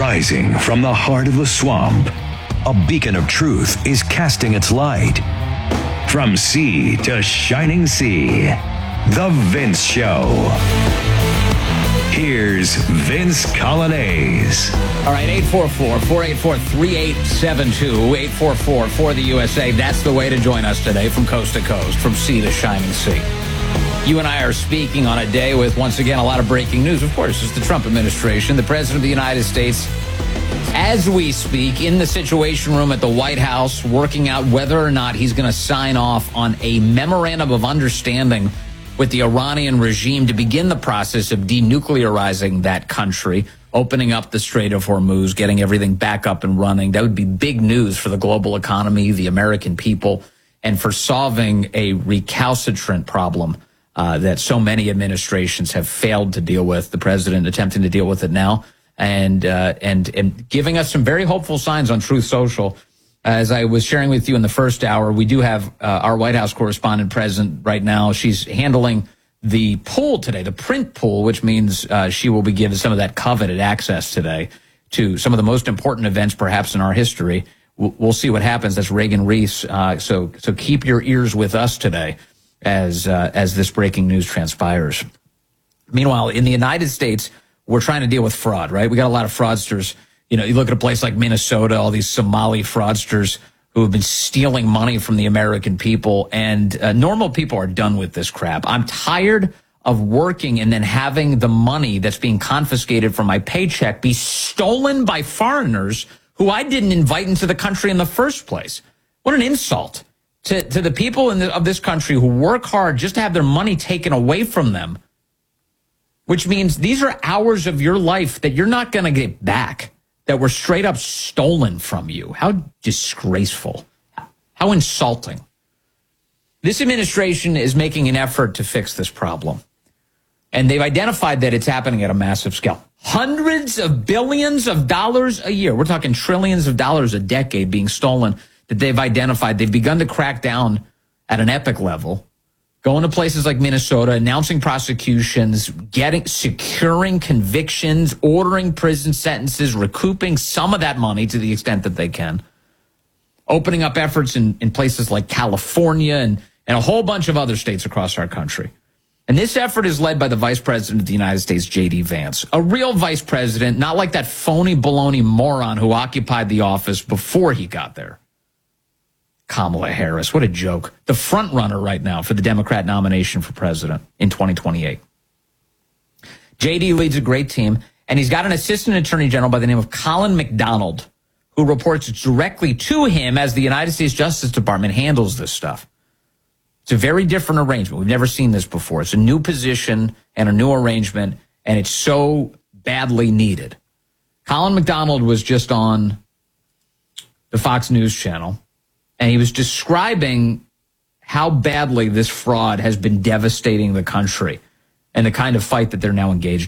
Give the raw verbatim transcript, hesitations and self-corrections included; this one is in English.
Rising from the heart of the swamp, a beacon of truth is casting its light. From sea to shining sea, The Vince Show. Here's Vince Coglianese. All right, eight four four, four eight four, three eight seven two, eight four four for the U S A. That's the way to join us today from coast to coast, from sea to shining sea. You and I are speaking on a day with, once again, a lot of breaking news. Of course, it's the Trump administration. The President of the United States, as we speak, in the Situation Room at the White House, working out whether or not he's going to sign off on a memorandum of understanding with the Iranian regime to begin the process of denuclearizing that country, opening up the Strait of Hormuz, getting everything back up and running. That would be big news for the global economy, the American people, and for solving a recalcitrant problem uh, that so many administrations have failed to deal with. The president attempting to deal with it now, and uh, and and giving us some very hopeful signs on Truth Social. As I was sharing with you in the first hour, we do have uh, our White House correspondent present right now. She's handling the pool today, the print pool, which means uh, she will be given some of that coveted access today to some of the most important events perhaps in our history. We'll, we'll see what happens. That's Reagan Reese. Uh, so so keep your ears with us today as uh, as this breaking news transpires. Meanwhile, in the United States, we're trying to deal with fraud, right? We got a lot of fraudsters. You know, you look at a place like Minnesota, all these Somali fraudsters who have been stealing money from the American people, and uh, normal people are done with this crap. I'm tired of working and then having the money that's being confiscated from my paycheck be stolen by foreigners who I didn't invite into the country in the first place. What an insult to, to the people in the, of this country who work hard just to have their money taken away from them, which means these are hours of your life that you're not going to get back, that were straight up stolen from you. How disgraceful. How insulting. This administration is making an effort to fix this problem. And they've identified that it's happening at a massive scale. Hundreds of billions of dollars a year. We're talking trillions of dollars a decade being stolen that they've identified. They've begun to crack down at an epic level. Going to places like Minnesota, announcing prosecutions, getting, securing convictions, ordering prison sentences, recouping some of that money to the extent that they can, opening up efforts in, in places like California and, and a whole bunch of other states across our country. And this effort is led by the Vice President of the United States, J D Vance, a real vice president, not like that phony baloney moron who occupied the office before he got there. Kamala Harris, what a joke. The front runner right now for the Democrat nomination for president in twenty twenty-eight. J D leads a great team, and he's got an assistant attorney general by the name of Colin McDonald, who reports directly to him as the United States Justice Department handles this stuff. It's a very different arrangement. We've never seen this before. It's a new position and a new arrangement, and it's so badly needed. Colin McDonald was just on the Fox News channel, and he was describing how badly this fraud has been devastating the country and the kind of fight that they're now engaged